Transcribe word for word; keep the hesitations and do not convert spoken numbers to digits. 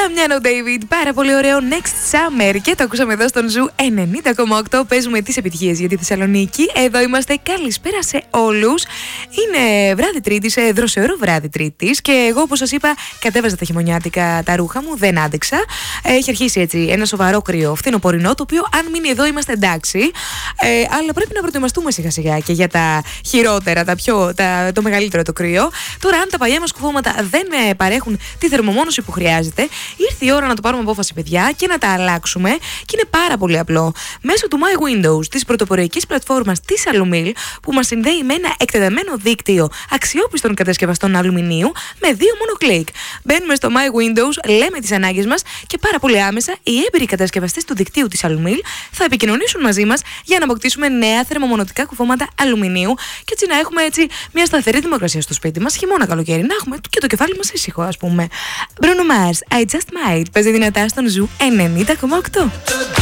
Ντάμιαν ο Ντέιβιντ, πάρα πολύ ωραίο Next Summer. Και το ακούσαμε εδώ στον Ζου ενενήντα κόμμα οκτώ. Παίζουμε τις επιτυχίες για τη Θεσσαλονίκη. Εδώ είμαστε. Καλησπέρα σε όλους. Είναι βράδυ Τρίτης, δροσερό βράδυ Τρίτης. Και εγώ, όπως σας είπα, κατέβαζα τα χειμωνιάτικα τα ρούχα μου, δεν άντεξα. Έχει αρχίσει έτσι ένα σοβαρό κρύο φθινοπορεινό, το οποίο αν μείνει εδώ είμαστε εντάξει. Ε, αλλά πρέπει να προετοιμαστούμε σιγά σιγά και για τα χειρότερα, τα πιο, τα, το μεγαλύτερο το κρύο. Τώρα, αν τα παλιά μας κουφώματα δεν ε, παρέχουν τη θερμομόνωση που χρειάζεται, ήρθε η ώρα να το πάρουμε απόφαση, παιδιά, και να τα αλλάξουμε. Και είναι πάρα πολύ απλό. Μέσω του My Windows, της πρωτοποριακής πλατφόρμας της Alumil, που μας συνδέει με ένα εκτεταμένο δίκτυο αξιόπιστων κατασκευαστών αλουμινίου με δύο μόνο κλικ. Μπαίνουμε στο My Windows, λέμε τις ανάγκες μας και πάρα πολύ άμεσα οι έμπειροι κατασκευαστές του δικτύου της Alumil θα επικοινωνήσουν μαζί μας για να αποκτήσουμε νέα θερμομονωτικά κουφώματα αλουμινίου και έτσι να έχουμε έτσι μια σταθερή θερμοκρασία στο σπίτι μας, χειμώνα καλοκαίρι, να έχουμε και το κεφάλι μας ήσυχο, ας πούμε. Bruno Mars, I Just Might, παίζει δυνατά στον Ζου ενενήντα κόμμα οκτώ.